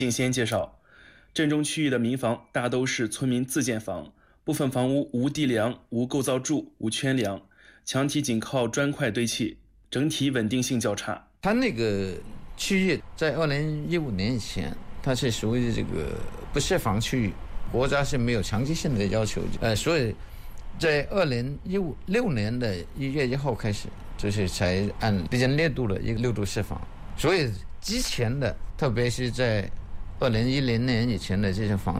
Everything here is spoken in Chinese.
景先介绍，镇中区域的民房大都是村民自建房，部分房屋无地梁、无构造柱、无圈梁，墙体仅靠砖块堆砌，整体稳定性较差。 它那个区域在2015年以前，它是属于这个不设防区域，国家是没有强制性的要求，所以在2016年的1月1号开始，就是才按比较烈度的一个6度设防。所以之前的，特别是在2010年以前的这些房